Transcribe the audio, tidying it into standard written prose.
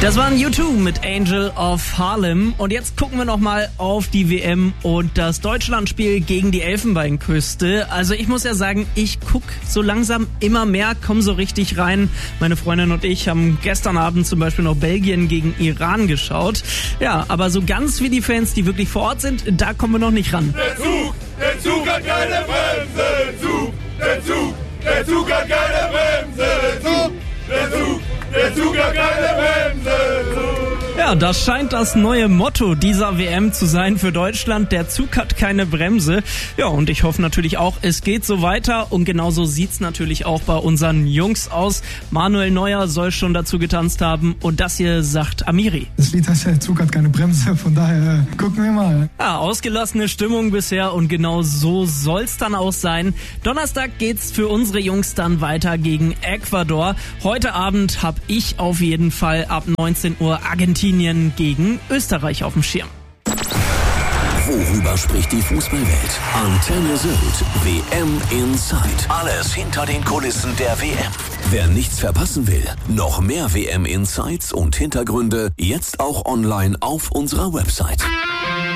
Das waren U2 mit Angel of Harlem. Und jetzt gucken wir nochmal auf die WM und das Deutschlandspiel gegen die Elfenbeinküste. Also ich muss ja sagen, ich gucke so langsam immer mehr, komme so richtig rein. Meine Freundin und ich haben gestern Abend zum Beispiel noch Belgien gegen Iran geschaut. Ja, aber so ganz wie die Fans, die wirklich vor Ort sind, da kommen wir noch nicht ran. Der Zug hat keine Bremse. Der Zug hat keine Bremse. Der Zug hat keine Bremse. Ja, das scheint das neue Motto dieser WM zu sein für Deutschland. Der Zug hat keine Bremse. Ja, und ich hoffe natürlich auch, es geht so weiter. Und genauso sieht's natürlich auch bei unseren Jungs aus. Manuel Neuer soll schon dazu getanzt haben. Und das hier sagt Amiri. Das Lied heißt ja, der Zug hat keine Bremse. Von daher gucken wir mal. Ja, ausgelassene Stimmung bisher. Und genau so soll's dann auch sein. Donnerstag geht's für unsere Jungs dann weiter gegen Ecuador. Heute Abend habe ich auf jeden Fall ab 19 Uhr Argentinien gegen Österreich auf dem Schirm. Worüber spricht die Fußballwelt? Antenne Sylt, WM Inside. Alles hinter den Kulissen der WM. Wer nichts verpassen will, noch mehr WM Insights und Hintergründe, jetzt auch online auf unserer Website.